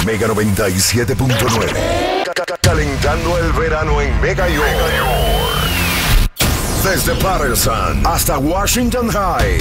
Mega 97.9. Calentando el verano en Mega York. Desde Patterson hasta Washington High.